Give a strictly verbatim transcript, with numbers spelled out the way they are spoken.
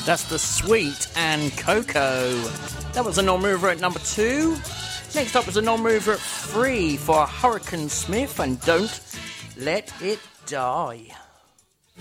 That's The Sweet and Coco. That was a non-mover at number two. Next up was a non-mover at three for Hurricane Smith and Don't Let It Die.